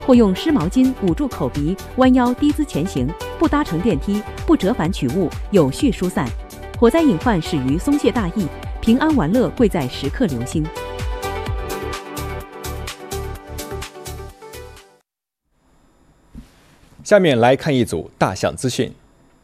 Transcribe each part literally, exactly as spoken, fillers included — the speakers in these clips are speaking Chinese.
或用湿毛巾捂住口鼻，弯腰低姿前行，不搭乘电梯，不折返取物，有序疏散。火灾隐患始于松懈大意，平安玩乐贵在时刻留心。 下面来看一组大项资讯。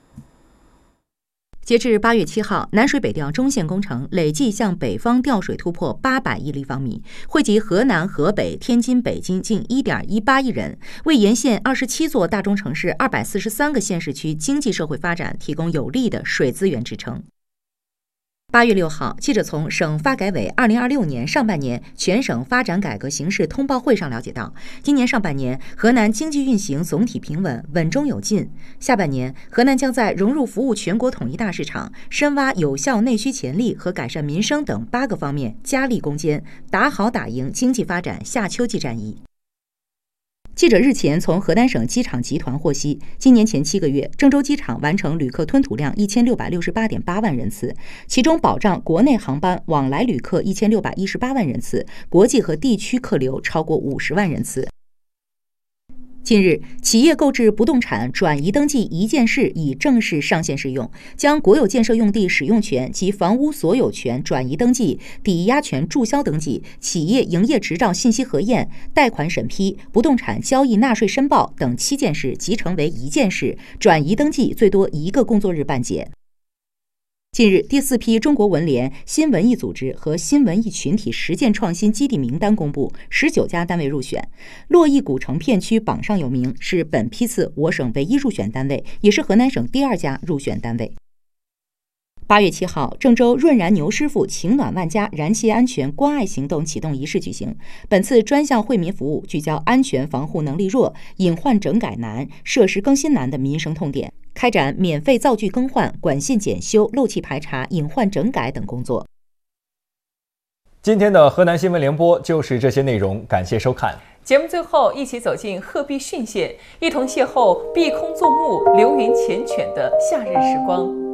截至八月七号，南水北调中线工程累计向北方调水突破八百亿立方米，惠及河南、河北、天津、北京近一点一八亿人，为沿线二十七座大中城市二百四十三个县市区经济社会发展提供有力的水资源支撑。八月六号，记者从省发改委二零二六年上半年全省发展改革形势通报会上了解到，今年上半年河南经济运行总体平稳，稳中有进。下半年，河南将在融入服务全国统一大市场、深挖有效内需潜力和改善民生等八个方面加力攻坚，打好打赢经济发展夏秋季战役。记者日前从河南省机场集团获悉，今年前七个月，郑州机场完成旅客吞吐量一千六百六十八点八万人次，其中保障国内航班往来旅客一千六百一十八万人次，国际和地区客流超过五十万人次。近日，企业购置不动产转移登记一件式已正式上线试用，将国有建设用地使用权及房屋所有权转移登记、抵押权注销登记、企业营业执照信息核验、贷款审批、不动产交易纳税申报等七件事集成为一件事，转移登记最多一个工作日办结。近日，第四批中国文联新文艺组织和新文艺群体实践创新基地名单公布，十九家单位入选。洛邑古城片区榜上有名，是本批次我省唯一入选单位，也是河南省第二家入选单位。八月七号，郑州润然牛师傅情暖万家燃气安全关爱行动启动仪式举行。本次专项惠民服务聚焦安全防护能力弱、隐患整改难、设施更新难的民生痛点，开展免费灶具更换、管线检修、漏气排查、隐患整改等工作。 今天的河南新闻联播就是这些内容，感谢收看。 节目最后，一起走进鹤壁浚县，一同邂逅碧空纵目、流云缱绻的夏日时光。